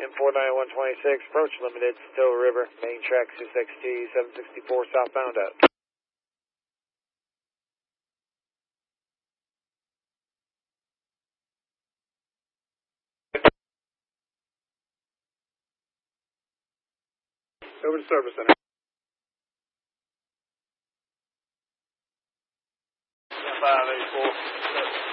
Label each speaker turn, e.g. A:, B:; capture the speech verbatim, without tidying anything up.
A: four nine one two six, approach limited, Still River, main track six X T seven sixty-four southbound out. Over to Service Center.